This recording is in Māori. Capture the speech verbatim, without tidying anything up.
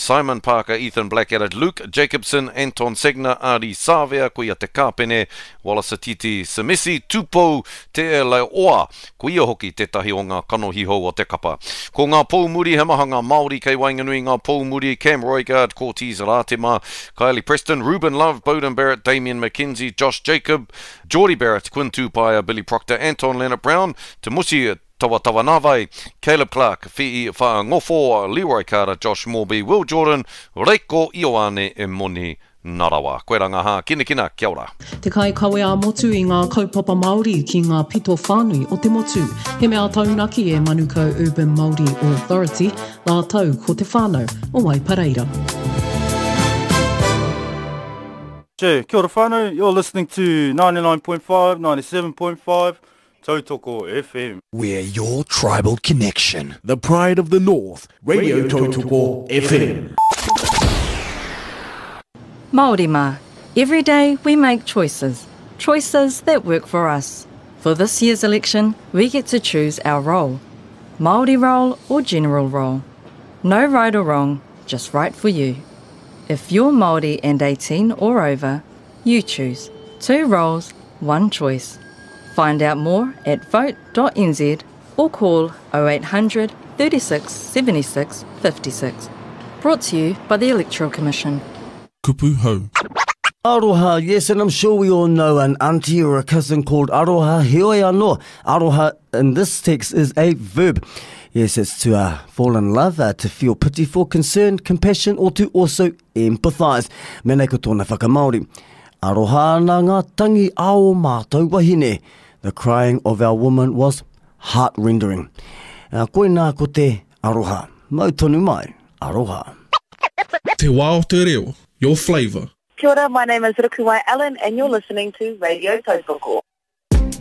Simon Parker, Ethan Blackadder, Luke Jacobson, Anton Segner, Ari Savea, ko ia te kāpene, Walasatiti Samisi, Tupou, te e lai oa, ko ia hoki te tahi o ngā kanohiho o te kapa. Ko ngā Poumuri, he maha ngā Māori, kei wainganui ngā Poumuri, Cam Roigard, Cortez Ratima, Kylie Preston, Ruben Love, Bowden Barrett, Damien McKenzie, Josh Jacob, Geordie Barrett, Quinn Tupaia, Billy Proctor, Anton Leonard Brown, Te Musi Tawa Tawa Navai, Caleb Clark, Fi'i Whaangofo, Leroy Carter, Josh Morby, Will Jordan, Reiko Ioane e Moni Narawa. Koe ranga ha, kina kina, kia ora. Te kai kawe a motu i ngā kaupapa Māori ki ngā pito whānui o te motu. He mea taunaki e Manuka Urban Māori Authority, la tau ko te whānau o Waipareira. Kia ora whānau, you're listening to ninety-nine point five, ninety-seven point five, Tautoko F M. We're your tribal connection. The pride of the North, Radio, Radio Tautoko F M. Māori mā, every day we make choices, choices that work for us. For this year's election, we get to choose our role, Māori role or general role. No right or wrong, just right for you. If you're Māori and eighteen or over, you choose. Two roles, one choice. Find out more at vote dot n z or call oh eight hundred, thirty-six, seventy-six, fifty-six. Brought to you by the Electoral Commission. Kupu hau. Aroha, yes, and I'm sure we all know an auntie or a cousin called aroha. Heoi anō. Aroha in this text is a verb. Yes, it's to uh, fall in love, uh, to feel pity for, concern, compassion, or to also empathise. Mēnei ko tōna whakamaori. Aroha nā ngā tangi ao mātou wahine. The crying of our woman was heart-rendering. Uh, koe nā ko te aroha. Mau tonu mai, aroha. Te wā o te reo, your flavour. Kia ora, my name is Rukuwai Allen and you're listening to Radio Tautoko.